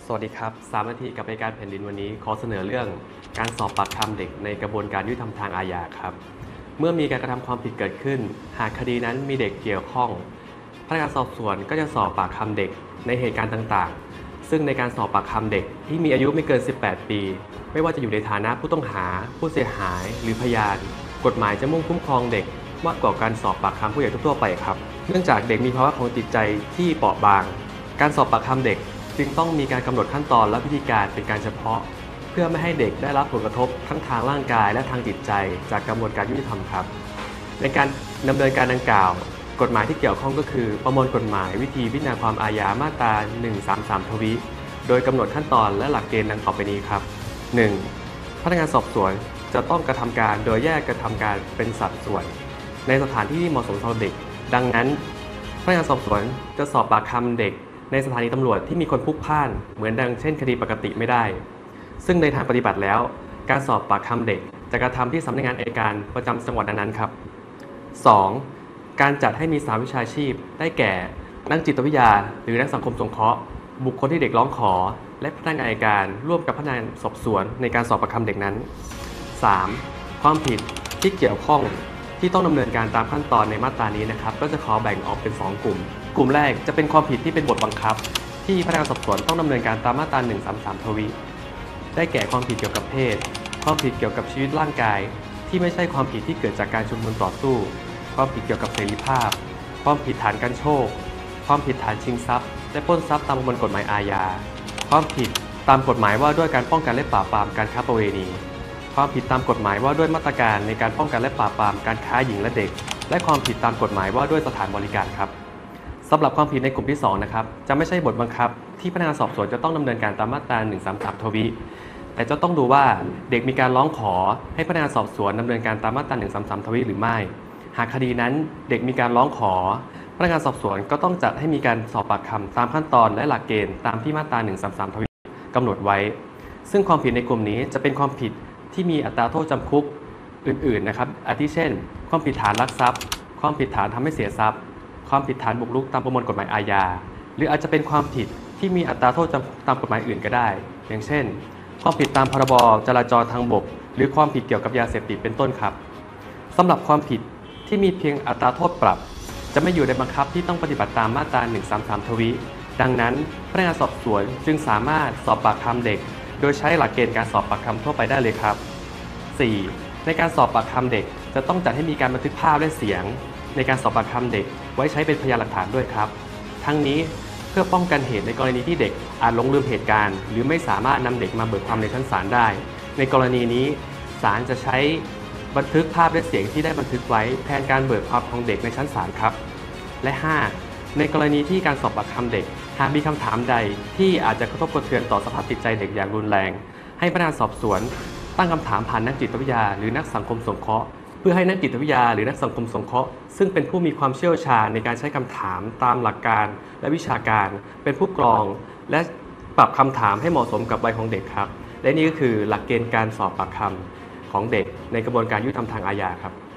สวัสดีครับ3นาทีกับรายการแผ่นดินวันนี้ขอเสนอเรื่องการสอบปากคำเด็กในกระบวนการยุติธรรมทางอาญาครับเมื่อมีการกระทำความผิดเกิดขึ้นหากคดีนั้นมีเด็กเกี่ยวข้องพนักงานสอบสวนก็จะสอบปากคำเด็กในเหตุการณ์ต่างๆซึ่งในการสอบปากคำเด็กที่มีอายุไม่เกิน18ปีไม่ว่าจะอยู่ในฐานะผู้ต้องหาผู้เสียหายหรือพยานกฎหมายจะมุ่งคุ้มครองเด็กมากกว่าการสอบปากคำผู้ใหญ่ทั่วๆไปครับเนื่องจากเด็กมีภาวะของจิตใจที่เปราะบางการสอบปากคำเด็กจึงต้องมีการกำหนดขั้นตอนและวิธีการเป็นการเฉพาะเพื่อไม่ให้เด็กได้รับผลกระทบทั้งทางร่างกายและทางจิตใจจากกระบวนการยุติธรรมครับในการดำเนินการดังกล่าวกฎหมายที่เกี่ยวข้องก็คือประมวลกฎหมายวิธีพิจารณาความอาญามาตรา133ทวีโดยกำหนดขั้นตอนและหลักเกณฑ์ดังต่อไปนี้ครับ 1. พนักงานสอบสวนจะต้องกระทำการโดยแยกกระทำการเป็นสัดส่วนในสถานที่ที่เหมาะสมสำหรับเด็กดังนั้นพนักงานสอบสวนจะสอบปากคำเด็กในสถานีตำรวจที่มีคนพลุกพล่านเหมือนดังเช่นคดีปกติไม่ได้ซึ่งในทางปฏิบัติแล้วการสอบปากคำเด็กจะกระทำที่สำนักงานอัยการประจำจังหวัดนั้นๆครับ 2. การจัดให้มีสหวิชาชีพได้แก่นักจิตวิทยาหรือนักสังคมสงเคราะห์บุคคลที่เด็กร้องขอและพนักงานอัยการร่วมกับพนักงานสอบสวนในการสอบปากคำเด็กนั้น 3. ความผิดที่เกี่ยวข้องที่ต้องดำเนินการตามขั้นตอนในมาตรานี้นะครับก็จะขอแบ่งออกเป็น2กลุ่มกลุ่มแรกจะเป็นความผิดที่เป็นบทบังคับที่พนักงานสอบสวนต้องดำเนินการตามมาตรา133ทวีได้แก่ความผิดเกี่ยวกับเพศความผิดเกี่ยวกับชีวิตร่างกายที่ไม่ใช่ความผิดที่เกิดจากการชุมนุมต่อสู้ความผิดเกี่ยวกับเสรีภาพความผิดฐานกันโชคความผิดฐานชิงทรัพย์และปล้นทรัพย์ตามประมวลกฎหมายอาญาความผิดตามกฎหมายว่าด้วยการป้องกันและปราบปรามการค้าประเวณีความผิดตามกฎหมายว่าด้วยมาตรการในการป้องกันและปราบปรามการค้าหญิงและเด็กและความผิดตามกฎหมายว่าด้วยสถานบริการครับสำหรับความผิดในกลุ่มที่2นะครับจะไม่ใช่บทบังคับที่พนักงานสอบสวนจะต้องดำเนินการตามมาตรา133ทวีแต่จะต้องดูว่าเด็กมีการร้องขอให้พนักงานสอบสวนดำเนินการตามมาตรา133ทวีหรือไม่หากคดีนั้นเด็กมีการร้องขอพนักงานสอบสวนก็ต้องจัดให้มีการสอบปากคำตามขั้นตอนและหลักเกณฑ์ตามที่มาตรา133ทวีกำหนดไว้ซึ่งความผิดในกลุ่มนี้จะเป็นความผิดที่มีอัตราโทษจำคุกอื่นๆนะครับอาทิเช่นความผิดฐานลักทรัพย์ความผิดฐานทำให้เสียทรัพย์ความผิดฐานบุกรุกตามประมวลกฎหมายอาญาหรืออาจจะเป็นความผิดที่มีอัตราโทษจำคุกตามกฎหมายอื่นก็ได้อย่างเช่นความผิดตามพรบจราจรทางบกหรือความผิดเกี่ยวกับยาเสพติดเป็นต้นครับสำหรับความผิดที่มีเพียงอัตราโทษปรับจะไม่อยู่ในบังคับที่ต้องปฏิบัติตามมาตรา133ทวีดังนั้นพนักงานสอบสวนจึงสามารถสอบปากคำเด็กโดยใช้หลักเกณฑ์การสอบปากคำทั่วไปได้เลยครับ 4. ในการสอบปากคำเด็กจะต้องจัดให้มีการบันทึกภาพและเสียงในการสอบปากคำเด็กไว้ใช้เป็นพยานหลักฐานด้วยครับทั้งนี้เพื่อป้องกันเหตุในกรณีที่เด็กอาจหลงลืมเหตุการณ์หรือไม่สามารถนำเด็กมาเบิกความในชั้นศาลได้ในกรณีนี้ศาลจะใช้บันทึกภาพและเสียงที่ได้บันทึกไว้แทนการเบิกความของเด็กในชั้นศาลครับและ 5. ในกรณีที่การสอบปากคำเด็กหากมีคำถามใดที่อาจจะกระทบกระเทือนต่อสภาพจิตใจเด็กอย่างรุนแรงให้พนักงานสอบสวนตั้งคำถามผ่านนักจิตวิทยาหรือนักสังคมสงเคราะห์เพื่อให้นักจิตวิทยาหรือนักสังคมสงเคราะห์ซึ่งเป็นผู้มีความเชี่ยวชาญในการใช้คำถามตามหลักการและวิชาการเป็นผู้กรองและปรับคำถามให้เหมาะสมกับวัยของเด็กครับและนี่ก็คือหลักเกณฑ์การสอบปากคำของเด็กในกระบวนการยุติธรรมทางอาญาครับ